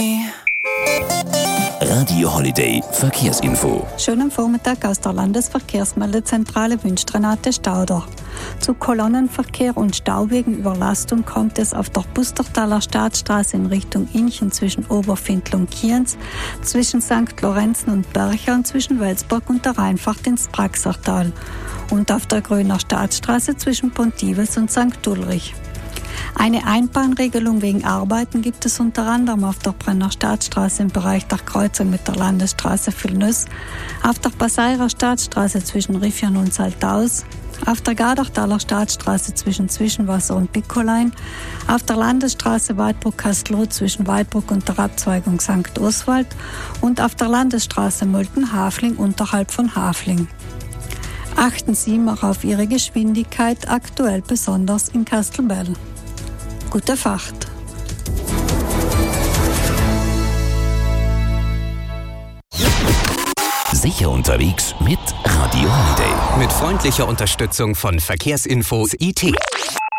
Radio Holiday Verkehrsinfo. Schönen Vormittag aus der Landesverkehrsmeldezentrale wünscht Renate Stauder. Zu Kolonnenverkehr und Stau wegen Überlastung kommt es auf der Pustertaler Staatsstraße in Richtung Inchen zwischen Oberfindl und Kienz, zwischen St. Lorenzen und Bercher und zwischen Welsburg und der Rheinfahrt ins Praxertal und auf der Gröner Staatsstraße zwischen Pontivus und St. Ulrich. Eine Einbahnregelung wegen Arbeiten gibt es unter anderem auf der Brenner Staatsstraße im Bereich der Kreuzung mit der Landesstraße Villnüss, auf der Passeirer Staatsstraße zwischen Riffion und Saltaus, auf der Gardertaler Staatsstraße zwischen Zwischenwasser und Bickolein, auf der Landesstraße Weidbruck-Kastelruth zwischen Weidbruck und der Abzweigung St. Oswald und auf der Landesstraße Mölten-Hafling unterhalb von Hafling. Achten Sie auch auf Ihre Geschwindigkeit, aktuell besonders in Kastelbell. Gute Fahrt! Sicher unterwegs mit Radio Holiday. Mit freundlicher Unterstützung von Verkehrsinfo IT.